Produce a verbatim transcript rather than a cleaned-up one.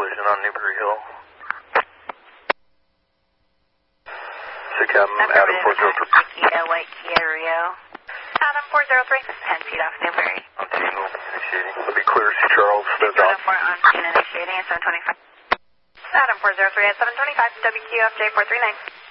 collision on Newberry Hill. So Captain Adam four zero three. Kia, white Kia Rio. Adam four zero three. ten feet off Newberry. On scene, initiating. It'll be clear, C. Charles. That's zero off. four on scene initiating at seven twenty-five. Adam four zero three at seven twenty-five. W Q F J four three nine.